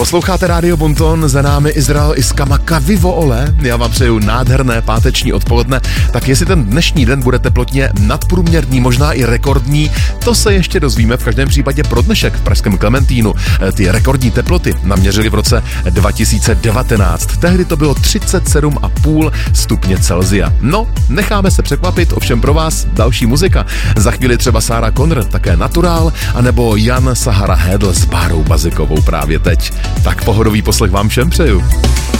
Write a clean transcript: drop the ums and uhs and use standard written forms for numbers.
Posloucháte Rádio Bonton, za námi Izrael Iskamaka Vivo Ole. Já vám přeju nádherné páteční odpoledne. Tak jestli ten dnešní den bude teplotně nadprůměrný, možná i rekordní, to se ještě dozvíme. V každém případě pro dnešek v pražském Klementínu ty rekordní teploty naměřili v roce 2019. Tehdy to bylo 37,5 stupně Celsia. No, necháme se překvapit, ovšem pro vás další muzika. Za chvíli třeba Sarah Connor, také Natural, anebo Jan Sahara Hedl s Bárou Bazikovou právě teď. Tak pohodový poslech vám všem přeju.